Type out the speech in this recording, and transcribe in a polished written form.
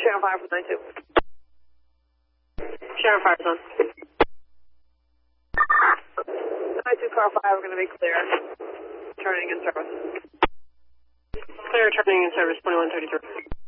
Sharon 5 from 92. Sharon 5 is on. 92 car 5, we're going to be clear. Turning in service. Clear turning in service, 2133.